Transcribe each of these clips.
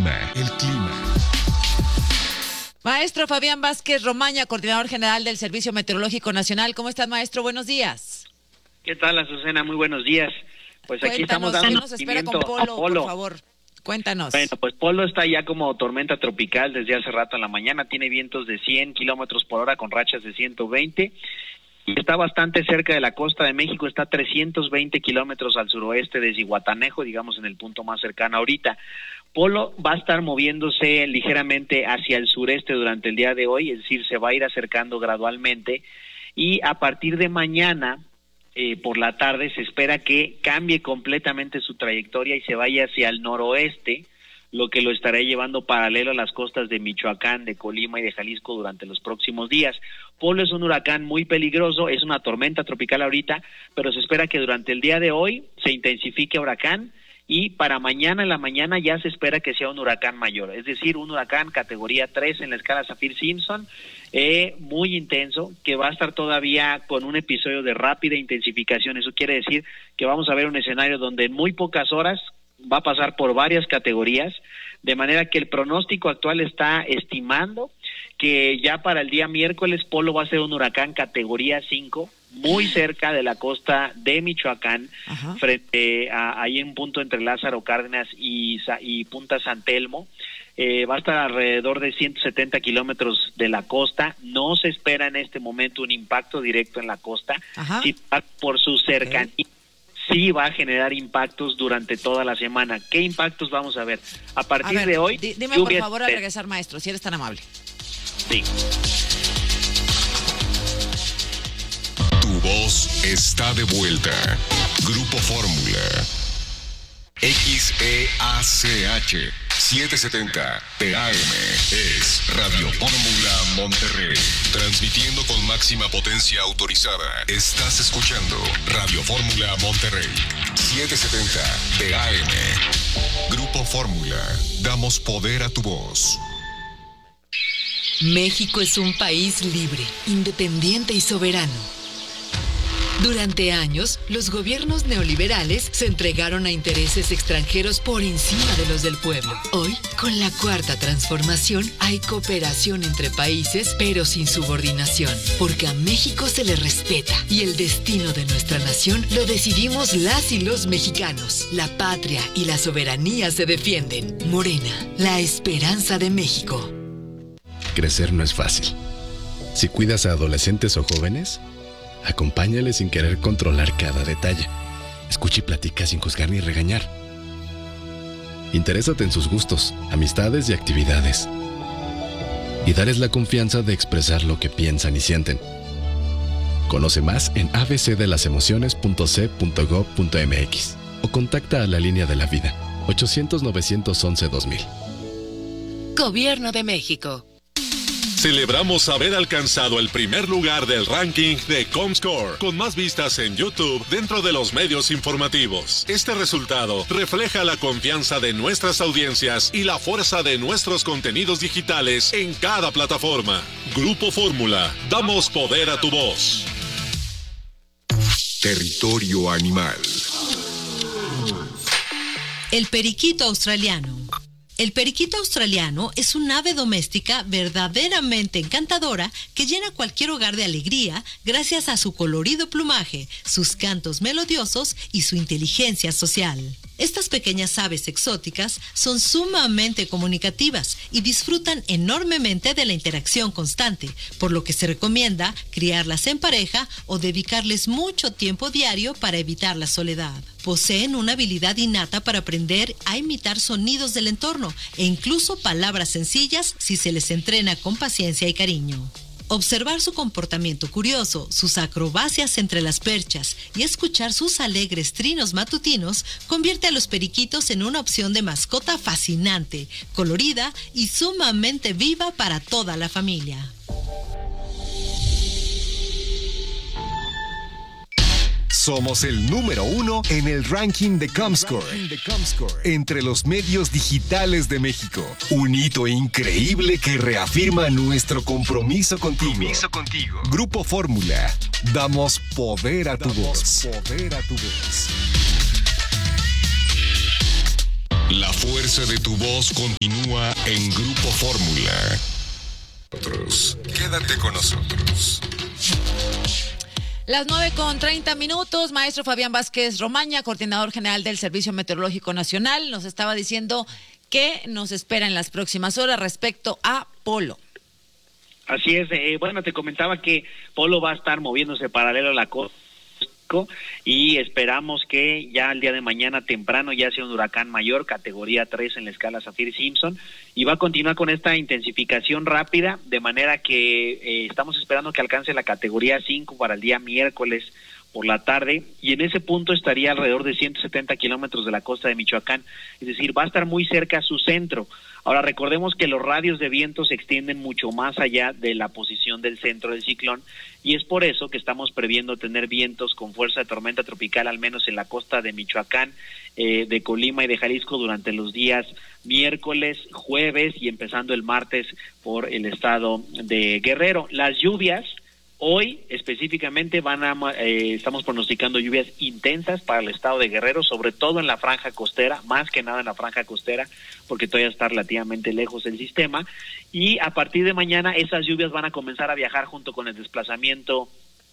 clima. Maestro Fabián Vázquez Romaña, coordinador general del Servicio Meteorológico Nacional. ¿Cómo estás, maestro? Buenos días. ¿Qué tal, Azucena? Muy buenos días. Pues aquí estamos dando ¿qué nos espera con Polo, por favor? Cuéntanos. Bueno, pues Polo está ya como tormenta tropical desde hace rato en la mañana. Tiene vientos de 100 kilómetros por hora con rachas de 120. Y está bastante cerca de la costa de México. Está a 320 kilómetros al suroeste de Zihuatanejo, digamos en el punto más cercano ahorita. Polo va a estar moviéndose ligeramente hacia el sureste durante el día de hoy, es decir, se va a ir acercando gradualmente. Y a partir de mañana, por la tarde, se espera que cambie completamente su trayectoria y se vaya hacia el noroeste, lo que lo estará llevando paralelo a las costas de Michoacán, de Colima y de Jalisco durante los próximos días. Polo es un huracán muy peligroso, es una tormenta tropical ahorita, pero se espera que durante el día de hoy se intensifique a huracán y para mañana en la mañana ya se espera que sea un huracán mayor, es decir, un huracán categoría 3 en la escala Saffir-Simpson, muy intenso, que va a estar todavía con un episodio de rápida intensificación. Eso quiere decir que vamos a ver un escenario donde en muy pocas horas va a pasar por varias categorías, de manera que el pronóstico actual está estimando que ya para el día miércoles Polo va a ser un huracán categoría 5, muy cerca de la costa de Michoacán, frente a ahí en un punto entre Lázaro Cárdenas y Punta San Telmo. Va a estar alrededor de 170 kilómetros de la costa. No se espera en este momento un impacto directo en la costa, sí, por su cercanía. Sí va a generar impactos durante toda la semana. ¿Qué impactos vamos a ver? A partir de hoy... Dime por favor al regresar, maestro, si eres tan amable. Sí. Tu voz está de vuelta. Grupo Fórmula. XEACH 770 PAM es Radio Fórmula Monterrey. Transmitiendo con máxima potencia autorizada. Estás escuchando Radio Fórmula Monterrey 770 PAM. Grupo Fórmula. Damos poder a tu voz. México es un país libre, independiente y soberano. Durante años, los gobiernos neoliberales se entregaron a intereses extranjeros por encima de los del pueblo. Hoy, con la Cuarta Transformación, hay cooperación entre países, pero sin subordinación, porque a México se le respeta y el destino de nuestra nación lo decidimos las y los mexicanos. La patria y la soberanía se defienden. Morena, la esperanza de México. Crecer no es fácil. Si cuidas a adolescentes o jóvenes, acompáñales sin querer controlar cada detalle. Escucha y platica sin juzgar ni regañar. Interésate en sus gustos, amistades y actividades. Y dales la confianza de expresar lo que piensan y sienten. Conoce más en abcdelasemociones.c.gov.mx o contacta a la Línea de la Vida, 800-911-2000. Gobierno de México. Celebramos haber alcanzado el primer lugar del ranking de Comscore, con más vistas en YouTube dentro de los medios informativos. Este resultado refleja la confianza de nuestras audiencias y la fuerza de nuestros contenidos digitales en cada plataforma. Grupo Fórmula, damos poder a tu voz. Territorio animal. El periquito australiano. El periquito australiano es un ave doméstica verdaderamente encantadora que llena cualquier hogar de alegría gracias a su colorido plumaje, sus cantos melodiosos y su inteligencia social. Estas pequeñas aves exóticas son sumamente comunicativas y disfrutan enormemente de la interacción constante, por lo que se recomienda criarlas en pareja o dedicarles mucho tiempo diario para evitar la soledad. Poseen una habilidad innata para aprender a imitar sonidos del entorno e incluso palabras sencillas si se les entrena con paciencia y cariño. Observar su comportamiento curioso, sus acrobacias entre las perchas y escuchar sus alegres trinos matutinos convierte a los periquitos en una opción de mascota fascinante, colorida y sumamente viva para toda la familia. Somos el número 1 en el ranking de Comscore entre los medios digitales de México. Un hito increíble que reafirma nuestro compromiso contigo. Grupo Fórmula. Damos poder a tu voz. La fuerza de tu voz continúa en Grupo Fórmula. Quédate con nosotros. Las 9:30, maestro Fabián Vázquez Romaña, coordinador general del Servicio Meteorológico Nacional, nos estaba diciendo qué nos espera en las próximas horas respecto a Polo. Así es, bueno, te comentaba que Polo va a estar moviéndose paralelo a la costa y esperamos que ya el día de mañana temprano ya sea un huracán mayor, categoría 3 en la escala Saffir-Simpson, y va a continuar con esta intensificación rápida, de manera que estamos esperando que alcance la categoría 5 para el día miércoles por la tarde, y en ese punto estaría alrededor de 170 kilómetros de la costa de Michoacán, es decir, va a estar muy cerca a su centro. Ahora recordemos que los radios de viento se extienden mucho más allá de la posición del centro del ciclón, y es por eso que estamos previendo tener vientos con fuerza de tormenta tropical al menos en la costa de Michoacán, de Colima y de Jalisco durante los días miércoles, jueves y empezando el martes por el estado de Guerrero. Las lluvias hoy específicamente estamos pronosticando lluvias intensas para el estado de Guerrero, sobre todo en la franja costera, más que nada en la franja costera, porque todavía está relativamente lejos el sistema, y a partir de mañana esas lluvias van a comenzar a viajar junto con el desplazamiento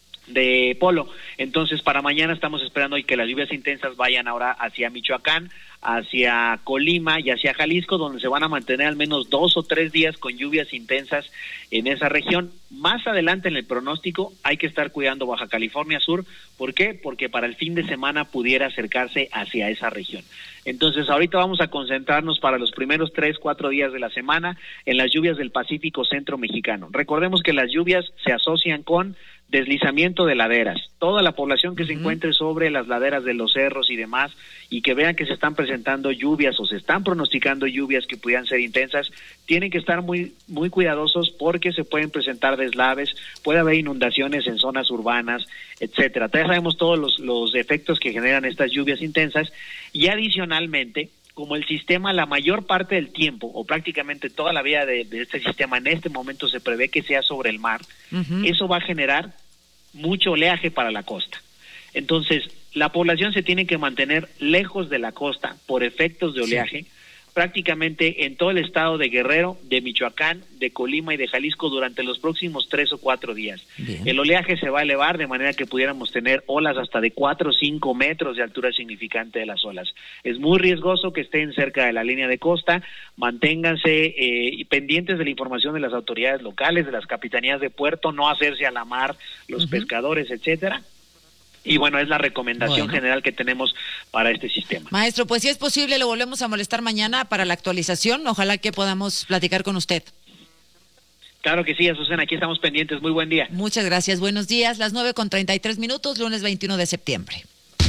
de Polo. Entonces para mañana estamos esperando que las lluvias intensas vayan ahora hacia Michoacán, hacia Colima y hacia Jalisco, donde se van a mantener al menos 2 o 3 días con lluvias intensas en esa región. Más adelante en el pronóstico hay que estar cuidando Baja California Sur. ¿Por qué? Porque para el fin de semana pudiera acercarse hacia esa región. Entonces ahorita vamos a concentrarnos para los primeros 3-4 días de la semana en las lluvias del Pacífico Centro Mexicano. Recordemos que las lluvias se asocian con deslizamiento de laderas. Toda la población que se encuentre sobre las laderas de los cerros y demás, y que vean que se están presentando lluvias o se están pronosticando lluvias que pudieran ser intensas, tienen que estar muy cuidadosos, porque se pueden presentar deslaves, puede haber inundaciones en zonas urbanas, etcétera. Ya sabemos todos los efectos que generan estas lluvias intensas, y adicionalmente, como el sistema la mayor parte del tiempo, o prácticamente toda la vida de este sistema en este momento se prevé que sea sobre el mar, eso va a generar mucho oleaje para la costa. Entonces, la población se tiene que mantener lejos de la costa por efectos de oleaje, prácticamente en todo el estado de Guerrero, de Michoacán, de Colima y de Jalisco durante los próximos 3 o 4 días. Bien. El oleaje se va a elevar de manera que pudiéramos tener olas hasta de 4 o 5 metros de altura significante de las olas. Es muy riesgoso que estén cerca de la línea de costa, manténganse pendientes de la información de las autoridades locales, de las capitanías de puerto, no hacerse a la mar los pescadores, etcétera. Y bueno, es la recomendación general que tenemos para este sistema. Maestro, pues si es posible, lo volvemos a molestar mañana para la actualización. Ojalá que podamos platicar con usted. Claro que sí, Azucena, aquí estamos pendientes. Muy buen día. Muchas gracias, buenos días. Las 9:33, lunes 21 de septiembre.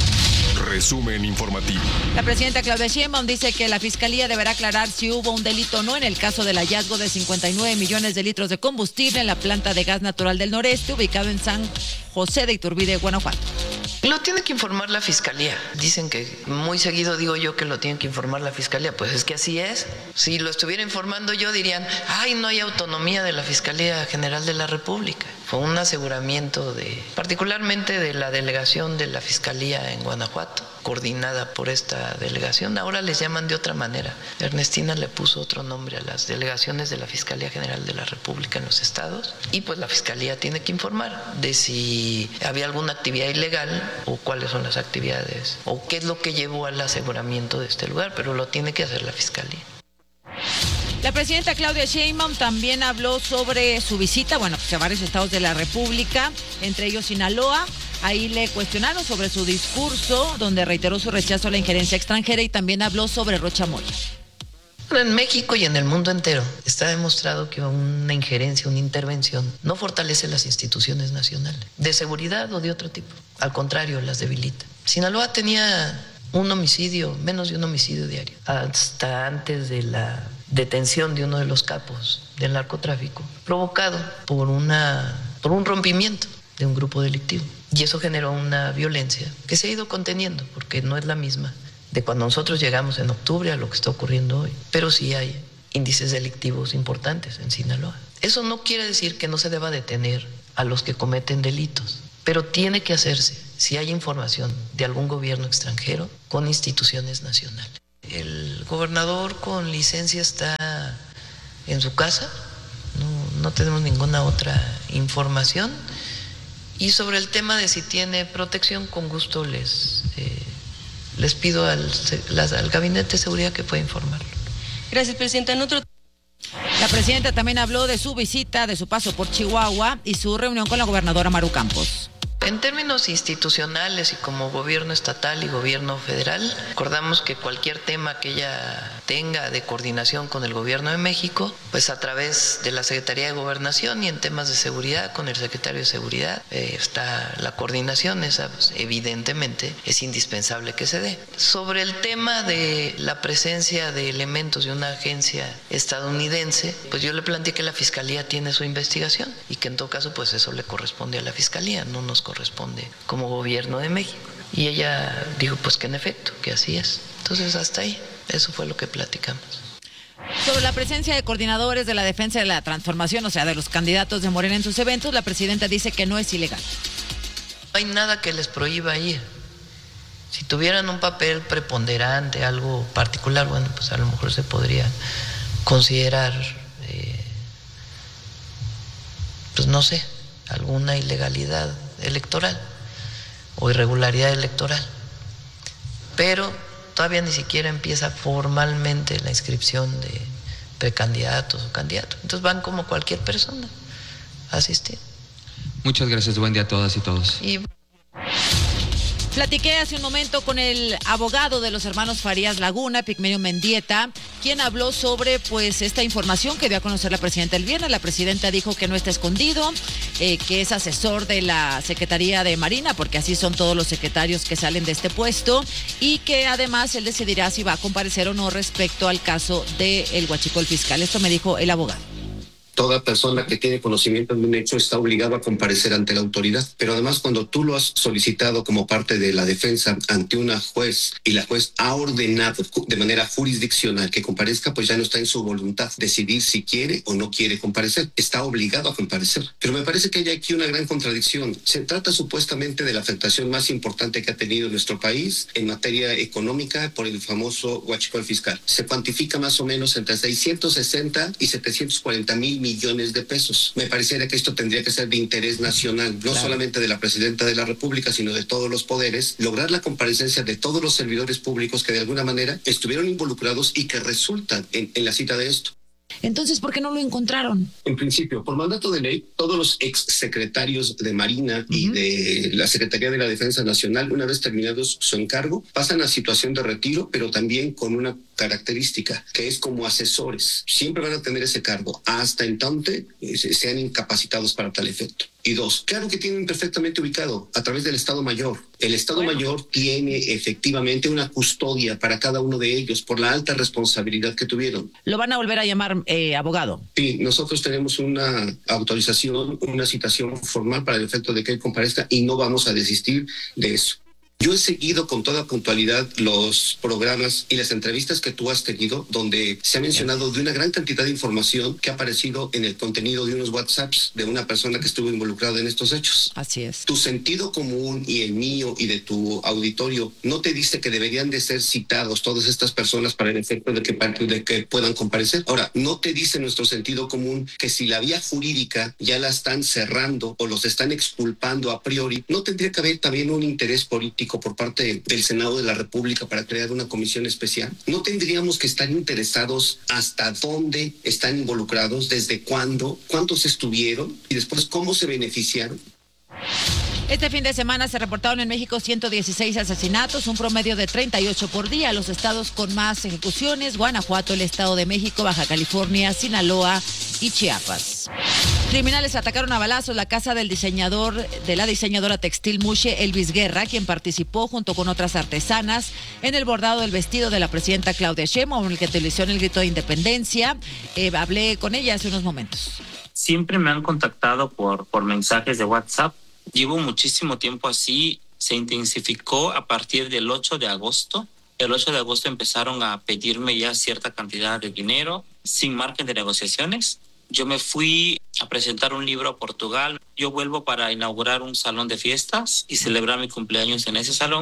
Resumen informativo. La presidenta Claudia Sheinbaum dice que la Fiscalía deberá aclarar si hubo un delito o no en el caso del hallazgo de 59 millones de litros de combustible en la planta de gas natural del noreste, ubicado en San José de Iturbide, Guanajuato. Lo tiene que informar la Fiscalía. Dicen que muy seguido digo yo que lo tiene que informar la Fiscalía. Pues es que así es. Si lo estuviera informando yo dirían, ay, no hay autonomía de la Fiscalía General de la República. Fue un aseguramiento particularmente de la delegación de la Fiscalía en Guanajuato, coordinada por esta delegación. Ahora les llaman de otra manera. Ernestina le puso otro nombre a las delegaciones de la Fiscalía General de la República en los estados. Y pues la Fiscalía tiene que informar de si había alguna actividad ilegal o cuáles son las actividades o qué es lo que llevó al aseguramiento de este lugar, pero lo tiene que hacer la Fiscalía. La presidenta Claudia Sheinbaum también habló sobre su visita, a varios estados de la República, entre ellos Sinaloa. Ahí le cuestionaron sobre su discurso, donde reiteró su rechazo a la injerencia extranjera, y también habló sobre Rocha Moya. En México y en el mundo entero está demostrado que una injerencia, una intervención, no fortalece las instituciones nacionales, de seguridad o de otro tipo. Al contrario, las debilita. Sinaloa tenía un homicidio, menos de un homicidio diario, hasta antes de la detención de uno de los capos del narcotráfico, provocado por un rompimiento de un grupo delictivo. Y eso generó una violencia que se ha ido conteniendo, porque no es la misma de cuando nosotros llegamos en octubre a lo que está ocurriendo hoy. Pero sí hay índices delictivos importantes en Sinaloa. Eso no quiere decir que no se deba detener a los que cometen delitos, pero tiene que hacerse si hay información de algún gobierno extranjero con instituciones nacionales. El gobernador con licencia está en su casa, no tenemos ninguna otra información. Y sobre el tema de si tiene protección, con gusto les pido al Gabinete de Seguridad que pueda informarlo. Gracias, Presidenta. La Presidenta también habló de su visita, de su paso por Chihuahua y su reunión con la gobernadora Maru Campos. En términos institucionales y como gobierno estatal y gobierno federal, recordamos que cualquier tema que ella tenga de coordinación con el gobierno de México, pues a través de la Secretaría de Gobernación y en temas de seguridad, con el secretario de Seguridad, está la coordinación, esa pues, evidentemente es indispensable que se dé. Sobre el tema de la presencia de elementos de una agencia estadounidense, pues yo le planteé que la Fiscalía tiene su investigación y que en todo caso pues eso le corresponde a la Fiscalía, no nos corresponde como gobierno de México. Y ella dijo pues que en efecto, que así es. Entonces hasta ahí, eso fue lo que platicamos. Sobre la presencia de coordinadores de la defensa de la transformación, o sea, de los candidatos de Morena en sus eventos, la Presidenta dice que no es ilegal. No hay nada que les prohíba ir. Si tuvieran un papel preponderante, algo particular, bueno, pues a lo mejor se podría considerar, pues no sé, alguna ilegalidad electoral o irregularidad electoral, pero todavía ni siquiera empieza formalmente la inscripción de precandidatos o candidatos, entonces van como cualquier persona a asistir. Muchas gracias, buen día a todas y todos. Platiqué hace un momento con el abogado de los hermanos Farías Laguna, Pigmenio Mendieta, quien habló sobre pues esta información que dio a conocer la Presidenta el viernes. La Presidenta dijo que no está escondido, que es asesor de la Secretaría de Marina, porque así son todos los secretarios que salen de este puesto, y que además él decidirá si va a comparecer o no respecto al caso del huachicol fiscal. Esto me dijo el abogado. Toda persona que tiene conocimiento de un hecho está obligado a comparecer ante la autoridad. Pero además, cuando tú lo has solicitado como parte de la defensa ante una juez y la juez ha ordenado de manera jurisdiccional que comparezca, pues ya no está en su voluntad decidir si quiere o no quiere comparecer. Está obligado a comparecer. Pero me parece que hay aquí una gran contradicción. Se trata supuestamente de la afectación más importante que ha tenido nuestro país en materia económica por el famoso huachicol fiscal. Se cuantifica más o menos entre 660 y 740 mil millones de pesos. Me pareciera que esto tendría que ser de interés nacional, no solamente de la Presidenta de la República, sino de todos los poderes, lograr la comparecencia de todos los servidores públicos que de alguna manera estuvieron involucrados y que resultan en la cita de esto. Entonces, ¿por qué no lo encontraron? En principio, por mandato de ley, todos los exsecretarios de Marina y de la Secretaría de la Defensa Nacional, una vez terminados su encargo, pasan a situación de retiro, pero también con una característica, que es como asesores. Siempre van a tener ese cargo, hasta entonces sean incapacitados para tal efecto. Y dos, claro que tienen perfectamente ubicado a través del Estado Mayor. El Estado Mayor tiene efectivamente una custodia para cada uno de ellos por la alta responsabilidad que tuvieron. ¿Lo van a volver a llamar abogado? Sí, nosotros tenemos una autorización, una citación formal para el efecto de que él comparezca y no vamos a desistir de eso. Yo he seguido con toda puntualidad los programas y las entrevistas que tú has tenido, donde se ha mencionado de una gran cantidad de información que ha aparecido en el contenido de unos WhatsApps de una persona que estuvo involucrada en estos hechos. Así es. Tu sentido común y el mío y de tu auditorio no te dice que deberían de ser citados todas estas personas para el efecto de que puedan comparecer. Ahora, no te dice nuestro sentido común que si la vía jurídica ya la están cerrando o los están exculpando a priori, no tendría que haber también un interés político por parte del Senado de la República para crear una comisión especial. ¿No tendríamos que estar interesados hasta dónde están involucrados, desde cuándo, cuántos estuvieron y después cómo se beneficiaron? Este fin de semana se reportaron en México 116 asesinatos, un promedio de 38 por día. Los estados con más ejecuciones: Guanajuato, el Estado de México, Baja California, Sinaloa y Chiapas. Criminales atacaron a balazos la casa del de la diseñadora textil Mushe Elvis Guerra, quien participó junto con otras artesanas en el bordado del vestido de la presidenta Claudia Sheinbaum, el que utilizó en el grito de independencia. Hablé con ella hace unos momentos. Siempre me han contactado por mensajes de WhatsApp. Llevo muchísimo tiempo así, se intensificó a partir del 8 de agosto. El 8 de agosto empezaron a pedirme ya cierta cantidad de dinero sin margen de negociaciones. Yo me fui a presentar un libro a Portugal. Yo vuelvo para inaugurar un salón de fiestas y celebrar mi cumpleaños en ese salón.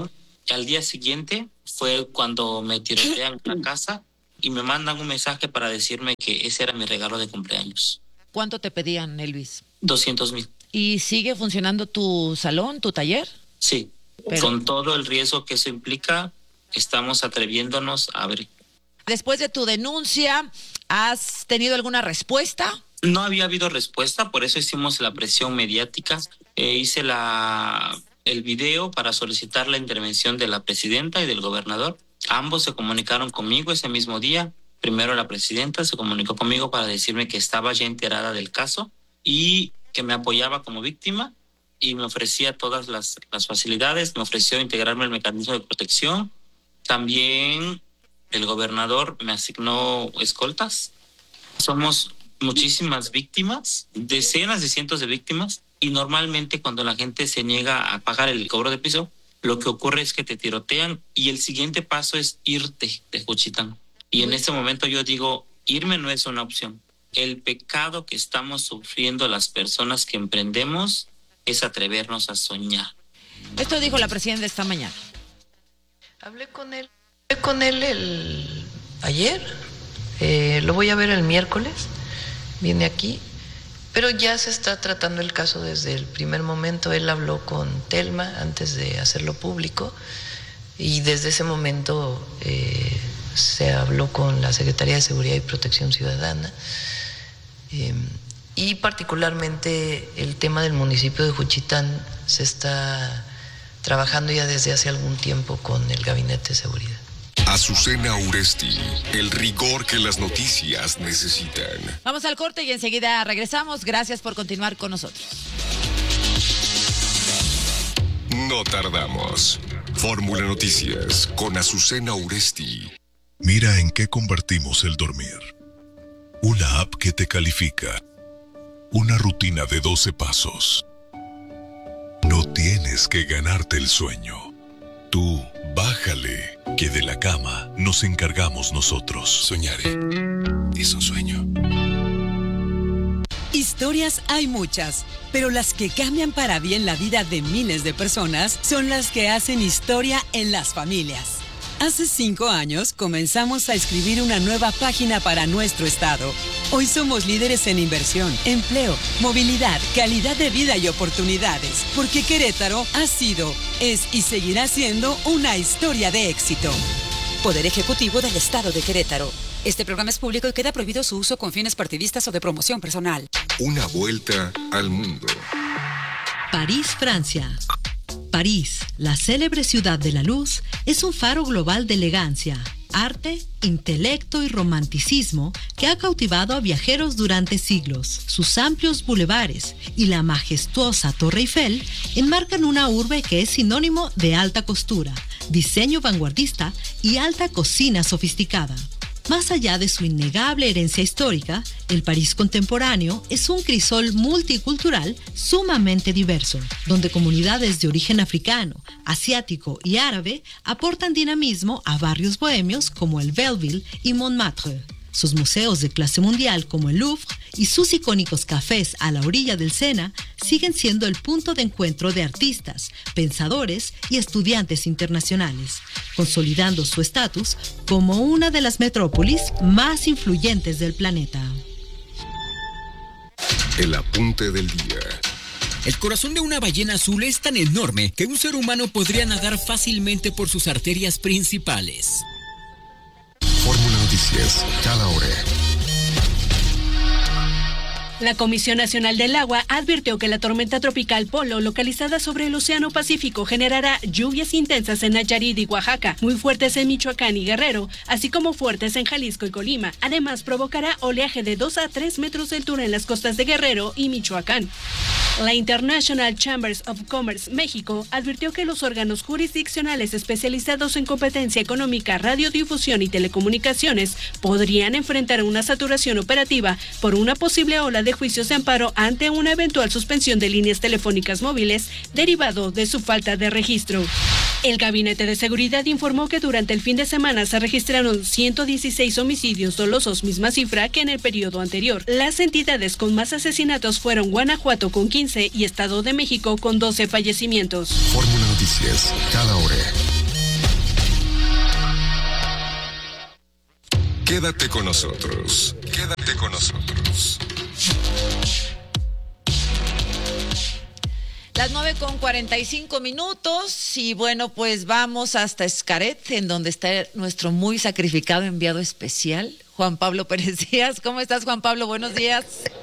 Y al día siguiente fue cuando me tirotean en la casa y me mandan un mensaje para decirme que ese era mi regalo de cumpleaños. ¿Cuánto te pedían, Elvis? 200,000. ¿Y sigue funcionando tu salón, tu taller? Sí, con todo el riesgo que eso implica, estamos atreviéndonos a abrir. Después de tu denuncia, ¿has tenido alguna respuesta? No había habido respuesta, por eso hicimos la presión mediática. Hice el video para solicitar la intervención de la presidenta y del gobernador. Ambos se comunicaron conmigo ese mismo día. Primero la presidenta se comunicó conmigo para decirme que estaba ya enterada del caso y que me apoyaba como víctima y me ofrecía todas las facilidades, me ofreció integrarme al mecanismo de protección. También el gobernador me asignó escoltas. Somos muchísimas víctimas, decenas de cientos de víctimas, y normalmente cuando la gente se niega a pagar el cobro de piso, lo que ocurre es que te tirotean y el siguiente paso es irte de Juchitán. Y en este momento yo digo, irme no es una opción. El pecado que estamos sufriendo las personas que emprendemos es atrevernos a soñar. Esto dijo la presidenta esta mañana. Hablé con él ayer, lo voy a ver el miércoles, viene aquí, pero ya se está tratando el caso desde el primer momento. Él habló con Telma antes de hacerlo público y desde ese momento se habló con la Secretaría de Seguridad y Protección Ciudadana. Y particularmente el tema del municipio de Juchitán se está trabajando ya desde hace algún tiempo con el Gabinete de Seguridad. Azucena Uresti, el rigor que las noticias necesitan. Vamos al corte y enseguida regresamos. Gracias por continuar con nosotros. No tardamos. Fórmula Noticias con Azucena Uresti. Mira en qué convertimos el dormir. Una app que te califica. Una rutina de 12 pasos. No tienes que ganarte el sueño. Tú, bájale, que de la cama nos encargamos nosotros. Soñaré. Es un sueño. Historias hay muchas, pero las que cambian para bien la vida de miles de personas son las que hacen historia en las familias. Hace 5 años comenzamos a escribir una nueva página para nuestro estado. Hoy somos líderes en inversión, empleo, movilidad, calidad de vida y oportunidades, porque Querétaro ha sido, es y seguirá siendo una historia de éxito. Poder Ejecutivo del Estado de Querétaro. Este programa es público y queda prohibido su uso con fines partidistas o de promoción personal. Una vuelta al mundo. París, Francia. París, la célebre ciudad de la luz, es un faro global de elegancia, arte, intelecto y romanticismo que ha cautivado a viajeros durante siglos. Sus amplios bulevares y la majestuosa Torre Eiffel enmarcan una urbe que es sinónimo de alta costura, diseño vanguardista y alta cocina sofisticada. Más allá de su innegable herencia histórica, el París contemporáneo es un crisol multicultural sumamente diverso, donde comunidades de origen africano, asiático y árabe aportan dinamismo a barrios bohemios como el Belleville y Montmartre. Sus museos de clase mundial como el Louvre y sus icónicos cafés a la orilla del Sena siguen siendo el punto de encuentro de artistas, pensadores y estudiantes internacionales, consolidando su estatus como una de las metrópolis más influyentes del planeta. El apunte del día. El corazón de una ballena azul es tan enorme que un ser humano podría nadar fácilmente por sus arterias principales. Fórmula Noticias, cada hora. La Comisión Nacional del Agua advirtió que la tormenta tropical Polo, localizada sobre el Océano Pacífico, generará lluvias intensas en Nayarit y Oaxaca, muy fuertes en Michoacán y Guerrero, así como fuertes en Jalisco y Colima. Además, provocará oleaje de 2 a 3 metros de altura en las costas de Guerrero y Michoacán. La International Chambers of Commerce México advirtió que los órganos jurisdiccionales especializados en competencia económica, radiodifusión y telecomunicaciones podrían enfrentar una saturación operativa por una posible ola de juicios de amparo ante una eventual suspensión de líneas telefónicas móviles derivado de su falta de registro. El Gabinete de Seguridad informó que durante el fin de semana se registraron 116 homicidios dolosos, misma cifra que en el periodo anterior. Las entidades con más asesinatos fueron Guanajuato con 15 y Estado de México con 12 fallecimientos. Fórmula Noticias, cada hora. Quédate con nosotros. Quédate con nosotros. Las 9:45 y bueno, pues vamos hasta Xcaret, en donde está nuestro muy sacrificado enviado especial, Juan Pablo Pérez Díaz. ¿Cómo estás, Juan Pablo? Buenos días.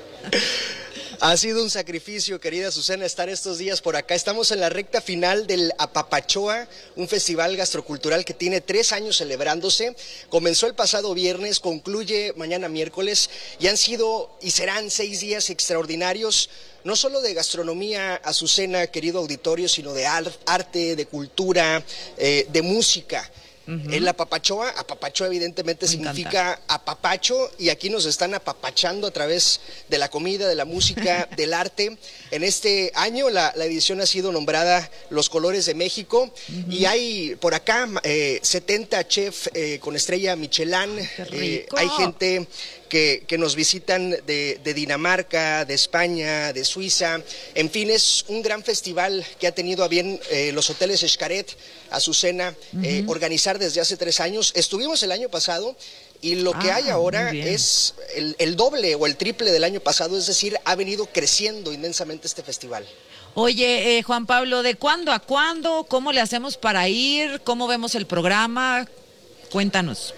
Ha sido un sacrificio, querida Susana, estar estos días por acá. Estamos en la recta final del Apapachoa, un festival gastrocultural que tiene 3 años celebrándose. Comenzó el pasado viernes, concluye mañana miércoles y han sido y serán 6 días extraordinarios, no solo de gastronomía, Azucena, querido auditorio, sino de arte, de cultura, de música. El apapachoa evidentemente significa apapacho, y aquí nos están apapachando a través de la comida, de la música, del arte. En este año la edición ha sido nombrada Los Colores de México, y hay por acá 70 chefs con estrella Michelin. Hay gente que nos visitan de Dinamarca, de España, de Suiza. En fin, es un gran festival que ha tenido a bien los hoteles Xcaret, Azucena, organizar desde hace 3 años. Estuvimos el año pasado y lo que hay ahora es el doble o el triple del año pasado, es decir, ha venido creciendo inmensamente este festival. Oye, Juan Pablo, ¿de cuándo a cuándo? ¿Cómo le hacemos para ir? ¿Cómo vemos el programa? Cuéntanos.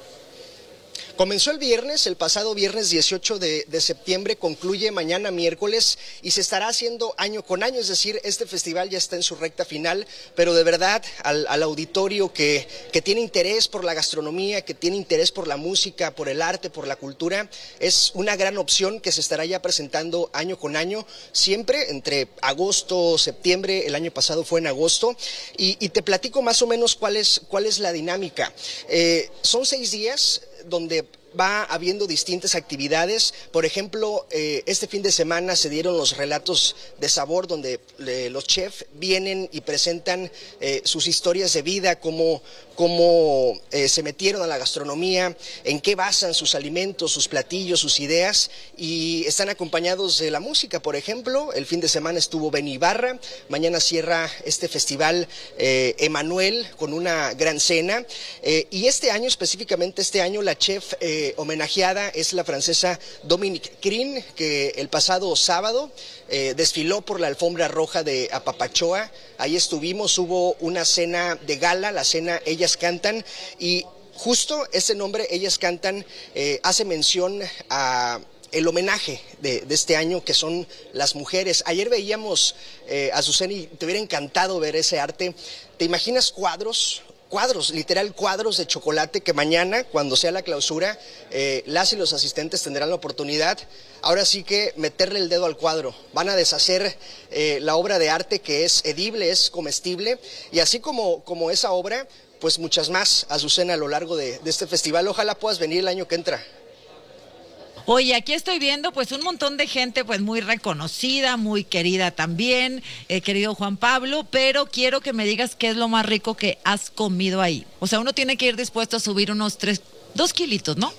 Comenzó el viernes, el pasado viernes 18 de septiembre, concluye mañana miércoles y se estará haciendo año con año, es decir, este festival ya está en su recta final, pero de verdad al auditorio que tiene interés por la gastronomía, que tiene interés por la música, por el arte, por la cultura, es una gran opción que se estará ya presentando año con año, siempre entre agosto, septiembre. El año pasado fue en agosto, y te platico más o menos cuál es la dinámica. Son 6 días donde va habiendo distintas actividades. Por ejemplo, este fin de semana se dieron los relatos de sabor, donde los chefs vienen y presentan sus historias de vida, cómo se metieron a la gastronomía, en qué basan sus alimentos, sus platillos, sus ideas, y están acompañados de la música. Por ejemplo, el fin de semana estuvo Benny Ibarra, mañana cierra este festival Emanuel con una gran cena, y específicamente este año, la chef homenajeada es la francesa Dominique Crin, que el pasado sábado desfiló por la alfombra roja de Apapachoa. Ahí estuvimos, hubo una cena de gala, la cena Ellas Cantan, y justo ese nombre, Ellas Cantan, hace mención a el homenaje de este año, que son las mujeres. Ayer veíamos, Azucena, y te hubiera encantado ver ese arte. ¿Te imaginas cuadros, literal cuadros de chocolate, que mañana, cuando sea la clausura, las y los asistentes tendrán la oportunidad, ahora sí que meterle el dedo al cuadro? Van a deshacer la obra de arte, que es edible, es comestible, y así como esa obra, pues muchas más, Azucena, a lo largo de este festival. Ojalá puedas venir el año que entra. Oye, aquí estoy viendo pues un montón de gente pues muy reconocida, muy querida también, querido Juan Pablo, pero quiero que me digas qué es lo más rico que has comido ahí. O sea, uno tiene que ir dispuesto a subir unos 2 kilitos, ¿no?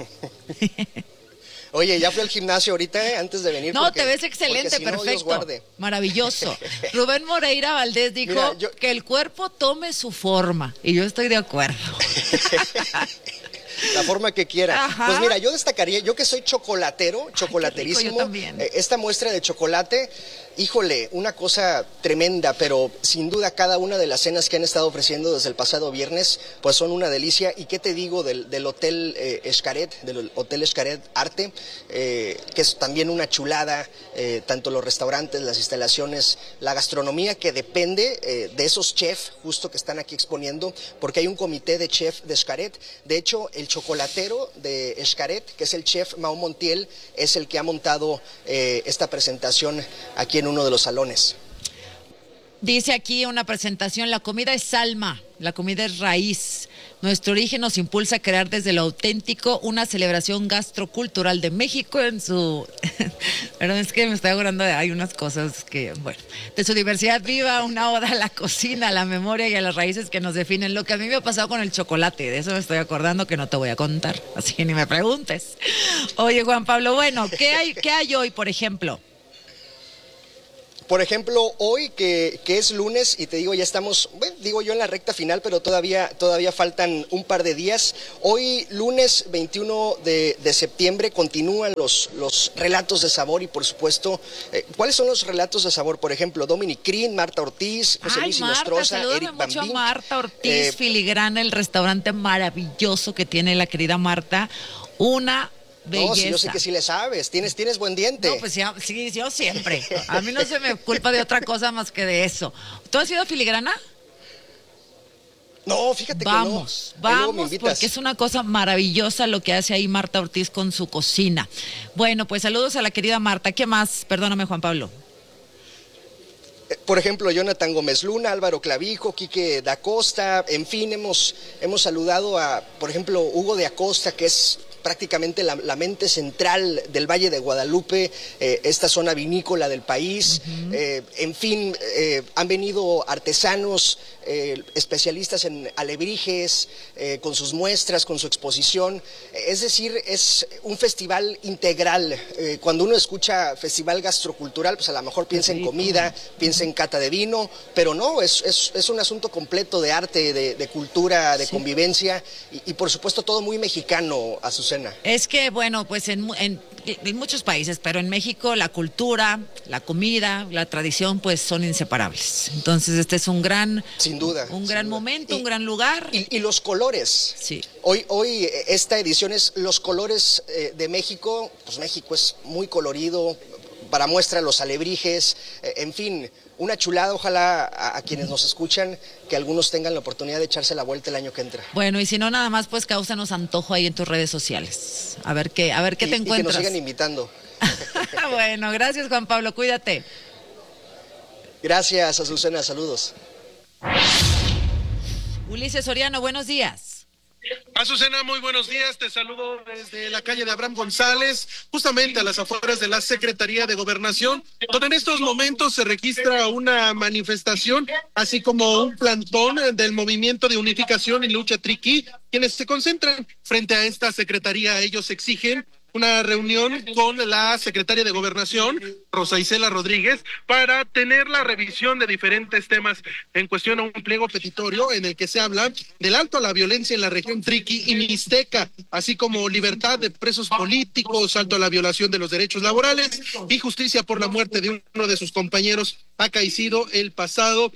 Oye, ya fui al gimnasio ahorita, antes de venir. No, te ves excelente, si perfecto, no, maravilloso. Rubén Moreira Valdés dijo que el cuerpo tome su forma, y yo estoy de acuerdo. La forma que quiera. Ajá. Pues mira, yo destacaría, yo que soy chocolaterísimo, esta muestra de chocolate, híjole, una cosa tremenda, pero sin duda cada una de las cenas que han estado ofreciendo desde el pasado viernes, pues son una delicia. Y qué te digo del Hotel Xcaret, del Hotel Xcaret Arte, que es también una chulada, tanto los restaurantes, las instalaciones, la gastronomía, que depende de esos chefs justo que están aquí exponiendo, porque hay un comité de chef de Xcaret. De hecho, el chocolatero de Xcaret, que es el chef Mao Montiel, es el que ha montado esta presentación aquí en uno de los salones. Dice aquí una presentación: la comida es alma, la comida es raíz. Nuestro origen nos impulsa a crear desde lo auténtico una celebración gastrocultural de México en su... Perdón, es que me estoy acordando de... Hay unas cosas que, bueno... De su diversidad viva, una oda a la cocina, a la memoria y a las raíces que nos definen. Lo que a mí me ha pasado con el chocolate, de eso me estoy acordando, que no te voy a contar. Así que ni me preguntes. Oye, Juan Pablo, bueno, ¿qué hay hoy, por ejemplo? Por ejemplo, hoy que es lunes, y te digo, ya estamos, bueno, digo yo en la recta final, pero todavía faltan un par de días. Hoy, lunes 21 de septiembre, continúan los relatos de sabor y, por supuesto, ¿cuáles son los relatos de sabor? Por ejemplo, Dominic Green, Marta Ortiz, José Luis Nostroza, Eric Van mucho a Vink. Marta Ortiz, Filigrana, el restaurante maravilloso que tiene la querida Marta. Una belleza. No, sí, yo sé que sí le sabes, tienes buen diente. No, pues ya, sí, yo siempre. A mí no se me culpa de otra cosa más que de eso. ¿Tú has ido a Filigrana? No, fíjate vamos, que no. Vamos, porque es una cosa maravillosa lo que hace ahí Marta Ortiz con su cocina. Bueno, pues saludos a la querida Marta. ¿Qué más? Perdóname, Juan Pablo. Por ejemplo, Jonathan Gómez Luna, Álvaro Clavijo, Quique da Costa, en fin, hemos saludado a, por ejemplo, Hugo de Acosta, que es prácticamente la mente central del Valle de Guadalupe, esta zona vinícola del país. En fin, han venido artesanos, especialistas en alebrijes, con sus muestras, con su exposición. Es decir, es un festival integral. Cuando uno escucha festival gastrocultural, pues a lo mejor piensa en comida, piensa en cata de vino, pero no, es un asunto completo de arte, de cultura, de convivencia y por supuesto todo muy mexicano, Azucena. Es que, bueno, pues en muchos países, pero en México la cultura, la comida, la tradición, pues son inseparables. Entonces este es un gran, sin duda, un gran momento, un gran lugar. Y los colores. Sí. Hoy esta edición es los colores de México. Pues México es muy colorido, para muestra los alebrijes, en fin, una chulada. Ojalá a quienes nos escuchan, que algunos tengan la oportunidad de echarse la vuelta el año que entra. Bueno, y si no, nada más, pues cáusanos antojo ahí en tus redes sociales. A ver qué te encuentras. Y que nos sigan invitando. Bueno, gracias, Juan Pablo, cuídate. Gracias, Azucena, saludos. Ulises Soriano, buenos días. Azucena, muy buenos días, te saludo desde la calle de Abraham González, justamente a las afueras de la Secretaría de Gobernación, donde en estos momentos se registra una manifestación, así como un plantón del Movimiento de Unificación y Lucha Triqui, quienes se concentran frente a esta secretaría. Ellos exigen una reunión con la secretaria de Gobernación, Rosa Isela Rodríguez, para tener la revisión de diferentes temas en cuestión a un pliego petitorio en el que se habla del alto a la violencia en la región Triqui y Mixteca, así como libertad de presos políticos, alto a la violación de los derechos laborales y justicia por la muerte de uno de sus compañeros acaecido el pasado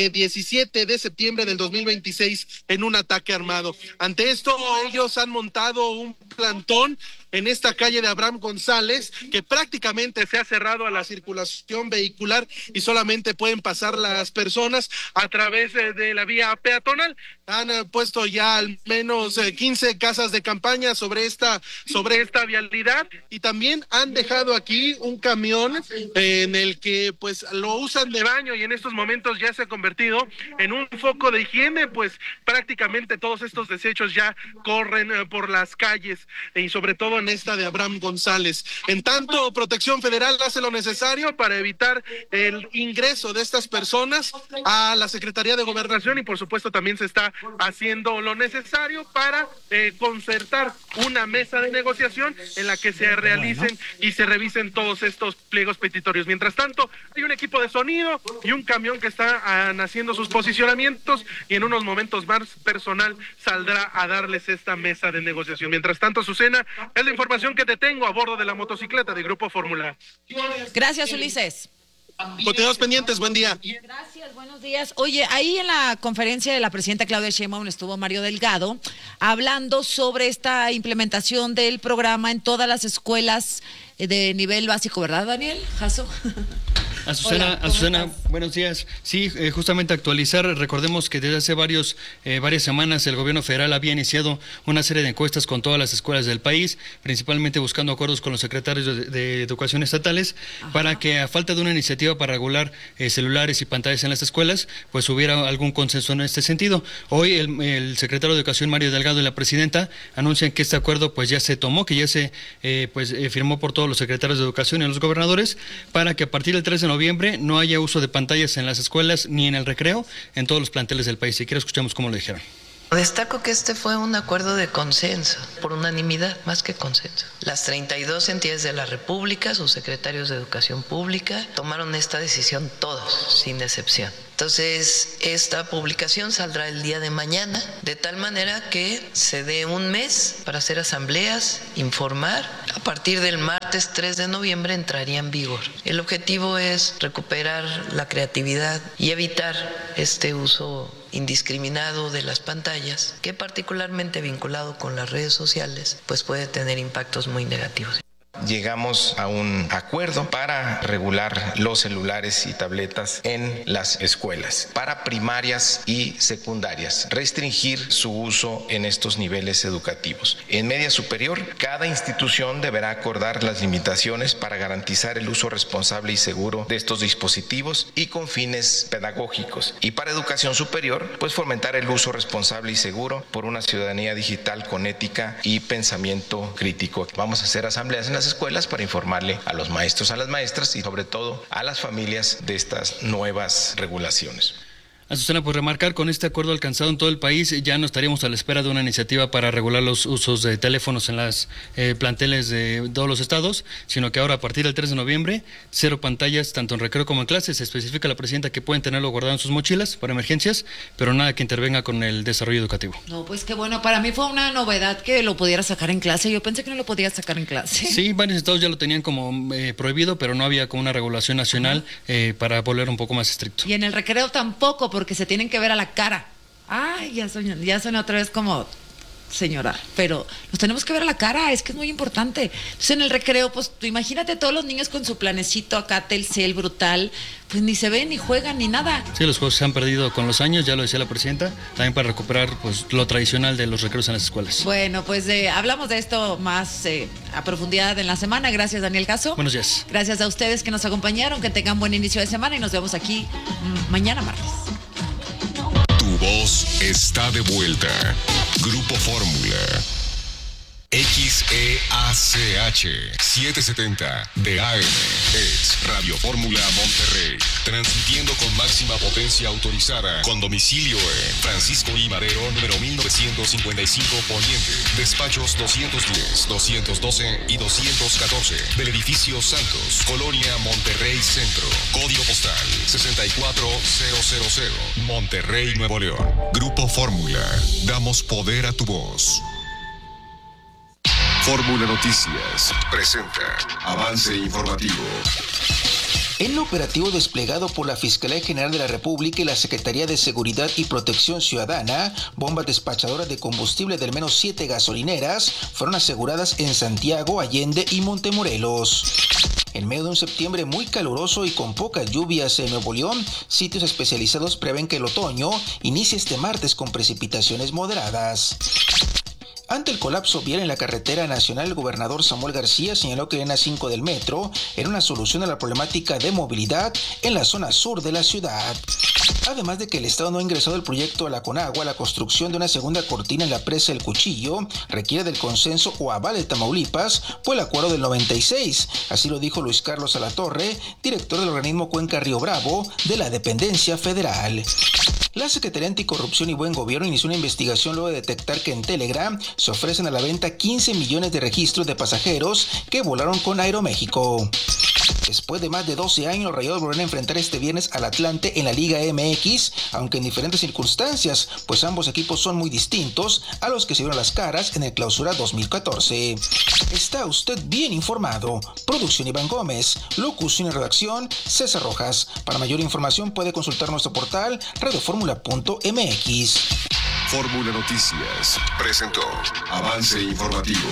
17 de septiembre del 2026 en un ataque armado. Ante esto, ellos han montado un plantón en esta calle de Abraham González, que prácticamente se ha cerrado a la circulación vehicular y solamente pueden pasar las personas a través de la vía peatonal. Han puesto ya al menos 15 casas de campaña sobre esta vialidad y también han dejado aquí un camión en el que pues lo usan de baño y en estos momentos ya se ha convertido en un foco de higiene, pues prácticamente todos estos desechos ya corren por las calles y sobre todo en esta de Abraham González. En tanto, Protección Federal hace lo necesario para evitar el ingreso de estas personas a la Secretaría de Gobernación y por supuesto también se está haciendo lo necesario para concertar una mesa de negociación en la que se realicen y se revisen todos estos pliegos petitorios. Mientras tanto, hay un equipo de sonido y un camión que está haciendo sus posicionamientos y en unos momentos más personal saldrá a darles esta mesa de negociación. Mientras tanto, Azucena, es la información que te tengo a bordo de la motocicleta de Grupo Fórmula. Gracias, Ulises. Continuamos pendientes, buen día. Gracias, buenos días. Oye, ahí en la conferencia de la presidenta Claudia Sheinbaum estuvo Mario Delgado hablando sobre esta implementación del programa en todas las escuelas de nivel básico, ¿verdad, Daniel Jasso? Azucena, buenos días. Sí, justamente actualizar, recordemos que desde hace varias semanas el gobierno federal había iniciado una serie de encuestas con todas las escuelas del país, principalmente buscando acuerdos con los secretarios de educación estatales, para que a falta de una iniciativa para regular celulares y pantallas en las escuelas, pues hubiera algún consenso en este sentido. Hoy el secretario de Educación, Mario Delgado, y la presidenta anuncian que este acuerdo pues ya se tomó, que ya se firmó por todos los secretarios de Educación y los gobernadores, para que a partir del 3 de noviembre no haya uso de pantallas en las escuelas ni en el recreo en todos los planteles del país. Si quiere, escuchamos cómo lo dijeron. Destaco que este fue un acuerdo de consenso, por unanimidad, más que consenso. Las 32 entidades de la República, sus secretarios de Educación Pública, tomaron esta decisión todos, sin excepción. Entonces, esta publicación saldrá el día de mañana, de tal manera que se dé un mes para hacer asambleas, informar. A partir del martes 3 de noviembre entraría en vigor. El objetivo es recuperar la creatividad y evitar este uso indiscriminado de las pantallas, que particularmente vinculado con las redes sociales, pues puede tener impactos muy negativos. Llegamos a un acuerdo para regular los celulares y tabletas en las escuelas, para primarias y secundarias, restringir su uso en estos niveles educativos. En media superior, cada institución deberá acordar las limitaciones para garantizar el uso responsable y seguro de estos dispositivos y con fines pedagógicos. Y para educación superior, pues fomentar el uso responsable y seguro por una ciudadanía digital con ética y pensamiento crítico. Vamos a hacer asambleas en las escuelas para informarle a los maestros, a las maestras y sobre todo a las familias de estas nuevas regulaciones. Azucena, pues remarcar, con este acuerdo alcanzado en todo el país, ya no estaríamos a la espera de una iniciativa para regular los usos de teléfonos en las planteles de todos los estados, sino que ahora a partir del 3 de noviembre, 0 pantallas, tanto en recreo como en clases. Se especifica la presidenta que pueden tenerlo guardado en sus mochilas para emergencias, pero nada que intervenga con el desarrollo educativo. No, pues qué bueno, para mí fue una novedad que lo pudiera sacar en clase. Yo pensé que no lo podía sacar en clase. Sí, varios estados ya lo tenían como prohibido, pero no había como una regulación nacional para volver un poco más estricto. Y en el recreo tampoco, porque se tienen que ver a la cara. Ay, ya suena otra vez como señora, pero nos tenemos que ver a la cara, es que es muy importante. Entonces en el recreo, pues tú imagínate todos los niños con su planecito acá, Telcel, brutal, pues ni se ven, ni juegan, ni nada. Sí, los juegos se han perdido con los años, ya lo decía la presidenta, también para recuperar pues lo tradicional de los recreos en las escuelas. Bueno, pues hablamos de esto más a profundidad en la semana. Gracias, Daniel Caso. Buenos días. Gracias a ustedes que nos acompañaron, que tengan buen inicio de semana y nos vemos aquí mañana martes. Tu voz está de vuelta. Grupo Fórmula. XEACH 770 de AM es Radio Fórmula Monterrey, transmitiendo con máxima potencia autorizada, con domicilio en Francisco I. Madero, número 1955 Poniente, despachos 210, 212 y 214 del edificio Santos, Colonia Monterrey Centro, código postal 64000, Monterrey, Nuevo León. Grupo Fórmula, damos poder a tu voz. Fórmula Noticias presenta avance informativo. En lo operativo desplegado por la Fiscalía General de la República y la Secretaría de Seguridad y Protección Ciudadana, bombas despachadoras de combustible de al menos 7 gasolineras fueron aseguradas en Santiago, Allende y Montemorelos. En medio de un septiembre muy caluroso y con pocas lluvias en Nuevo León, sitios especializados prevén que el otoño inicie este martes con precipitaciones moderadas. Ante el colapso vial en la carretera nacional, el gobernador Samuel García señaló que la línea 5 del metro era una solución a la problemática de movilidad en la zona sur de la ciudad. Además de que el Estado no ha ingresado el proyecto a la Conagua, la construcción de una segunda cortina en la presa El Cuchillo requiere del consenso o aval de Tamaulipas por el acuerdo del 96. Así lo dijo Luis Carlos Alatorre, director del organismo Cuenca Río Bravo de la dependencia federal. La Secretaría Anticorrupción y Buen Gobierno inició una investigación luego de detectar que en Telegram se ofrecen a la venta 15 millones de registros de pasajeros que volaron con Aeroméxico. Después de más de 12 años, los Rayados volverán a enfrentar este viernes al Atlante en la Liga MX, aunque en diferentes circunstancias, pues ambos equipos son muy distintos a los que se vieron las caras en el Clausura 2014. Está usted bien informado. Producción Iván Gómez, locución y redacción César Rojas. Para mayor información puede consultar nuestro portal radioformula.mx. Fórmula Noticias presentó avance informativo.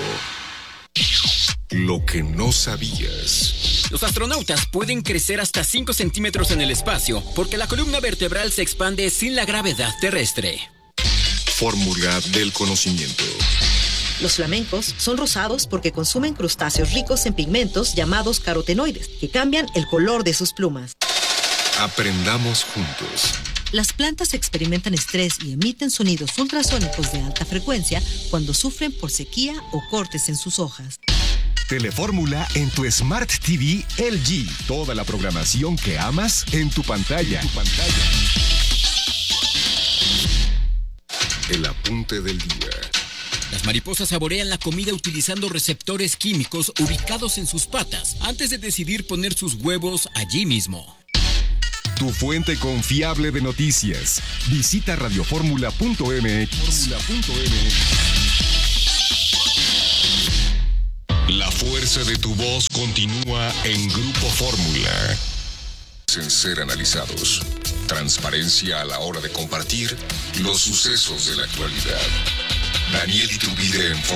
Lo que no sabías. Los astronautas pueden crecer hasta 5 centímetros en el espacio porque la columna vertebral se expande sin la gravedad terrestre. Fórmula del conocimiento. Los flamencos son rosados porque consumen crustáceos ricos en pigmentos llamados carotenoides, que cambian el color de sus plumas. Aprendamos juntos. Las plantas experimentan estrés y emiten sonidos ultrasónicos de alta frecuencia cuando sufren por sequía o cortes en sus hojas. Telefórmula en tu Smart TV LG. Toda la programación que amas en tu pantalla. El apunte del día. Las mariposas saborean la comida utilizando receptores químicos ubicados en sus patas antes de decidir poner sus huevos allí mismo. Tu fuente confiable de noticias. Visita radioformula.mx. La fuerza de tu voz continúa en Grupo Fórmula. En ser analizados. Transparencia a la hora de compartir los sucesos de la actualidad. Daniel Iturbide en Fórmula.